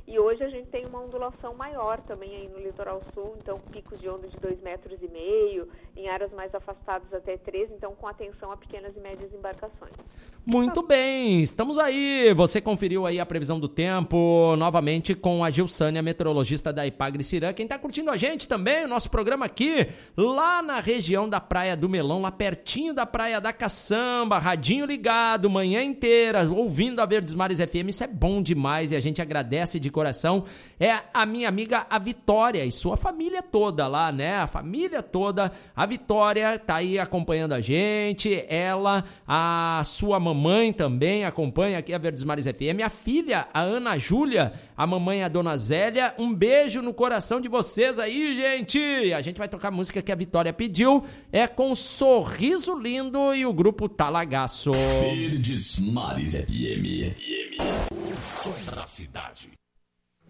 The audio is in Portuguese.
E hoje a gente tem uma ondulação maior também aí no litoral sul, então picos de onda de 2,5 metros, em áreas mais afastadas até 3, então com atenção a pequenas e médias embarcações. Muito bem, estamos aí. Você conferiu aí a previsão do tempo, novamente com a Gilsânia, meteorologista da Ipagre-Cirã. Quem está curtindo a gente também, o nosso programa aqui, lá na região da Praia do Melão, lá pertinho da Praia da Caçamba, radinho ligado, manhã inteira, ouvindo a Verdes Mares FM, isso é bom demais e a gente agradece de coração. É a minha amiga, a Vitória, e sua família toda lá, né? A família toda, a Vitória tá aí acompanhando a gente, ela, a sua mamãe também acompanha aqui a Verdes Mares FM, a filha, a Ana Júlia, a mamãe, a Dona Zélia, um beijo no coração de vocês aí, gente! A gente vai tocar a música que a Vitória pediu, é com Sorriso Lindo e o grupo Talagaço. Verdes Mares FM. O som da cidade.